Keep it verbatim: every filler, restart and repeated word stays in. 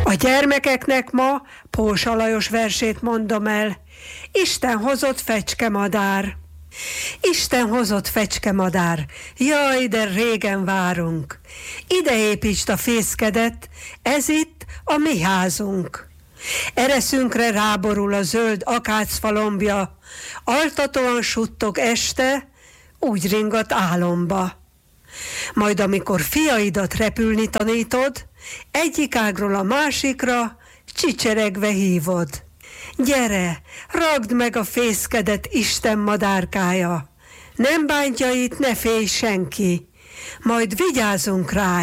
A gyermekeknek ma Pósa Lajos versét mondom el. Isten hozott fecskemadár. Isten hozott fecskemadár, jaj, de régen várunk. Ide építsd a fészkedet, ez itt a mi házunk. Ereszünkre ráborul a zöld akácfalombja, altatóan suttog este, úgy ringat álomba. Majd amikor fiaidat repülni tanítod, egyik ágról a másikra csicseregve hívod. Gyere, ragd meg a fészkedet, Isten madárkája, nem bántja itt, ne félj senki, majd vigyázunk rá.